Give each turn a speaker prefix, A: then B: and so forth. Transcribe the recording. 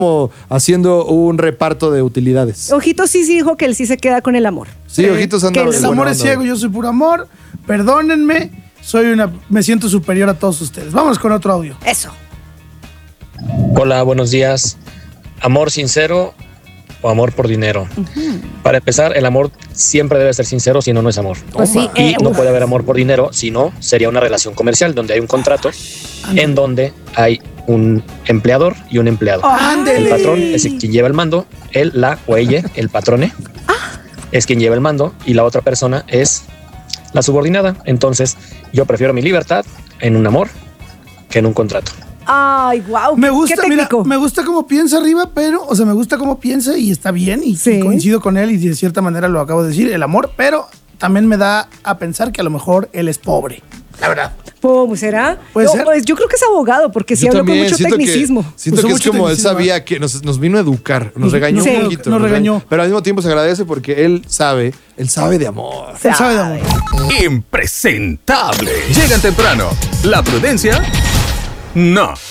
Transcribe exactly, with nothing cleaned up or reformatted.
A: como haciendo un reparto de utilidades.
B: Ojitos sí, sí dijo que él sí se queda con el amor.
A: Sí,
B: Eh,
A: Ojitos anda.
B: que
C: El amor es ciego, yo soy puro amor. Perdónenme, soy una, me siento superior a todos ustedes. Vamos con otro audio.
B: Eso.
D: Hola, buenos días. ¿Amor sincero o amor por dinero?
B: Uh-huh.
D: Para empezar, el amor siempre debe ser sincero, si no, no es amor.
B: Pues sí,
D: Y
B: eh,
D: no
B: uf.
D: puede haber amor por dinero, si no, sería una relación comercial donde hay un contrato en donde hay un empleador y un empleado.
B: Ándele.
D: El patrón es quien lleva el mando, él, la o ella, el patrone, es quien lleva el mando y la otra persona es la subordinada. Entonces, yo prefiero mi libertad en un amor que en un contrato.
B: Ay, wow.
C: Me gusta,
B: Qué
C: mira,
B: técnico.
C: me gusta cómo piensa arriba, pero, o sea, me gusta cómo piensa y está bien y,
B: Sí.
C: y coincido con él y de cierta manera lo acabo de decir, el amor, pero también me da a pensar que a lo mejor él es pobre, la verdad.
B: ¿Cómo será?
C: ¿Puede
B: No,
C: ser?
B: pues yo creo que es abogado, porque sí
A: Yo
B: habló con
A: también
B: mucho
A: siento que-
B: tecnicismo.
A: Siento
C: Usó
A: que es
C: mucho
A: como él
C: tecnicismo,
A: sabía que nos, nos vino a educar, nos regañó
B: Sí.
A: un poquito.
C: Nos regañó.
A: Pero al mismo tiempo se agradece porque él sabe, él sabe de amor.
C: Él sabe de amor.
E: Impresentable. Llegan temprano. La prudencia, no.